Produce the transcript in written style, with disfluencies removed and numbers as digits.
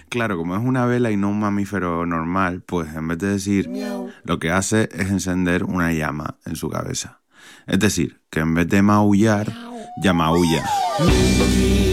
Claro, como es una vela y no un mamífero normal, pues en vez de decir, lo que hace es encender una llama en su cabeza. Es decir, que en vez de maullar, ya maulla.